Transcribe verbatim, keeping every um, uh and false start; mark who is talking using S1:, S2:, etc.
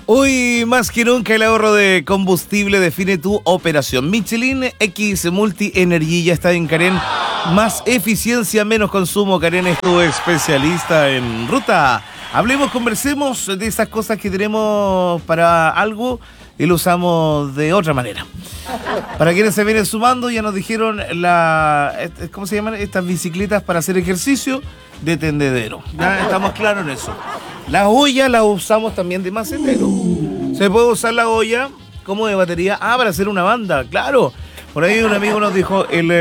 S1: Hoy más que nunca el ahorro de combustible define tu operación. Michelin X Multi Energy ya está en Karen. Más eficiencia, menos consumo. Karen es tu especialista en ruta. Hablemos, conversemos de esas cosas que tenemos para algo y lo usamos de otra manera. Para quienes se vienen sumando, ya nos dijeron la, ¿cómo se llaman? Estas bicicletas para hacer ejercicio de tendedero. Ya estamos claros en eso. La olla la usamos también de macetero. Se puede usar la olla como de batería. Ah, para hacer una banda, claro. Por ahí un amigo nos dijo, el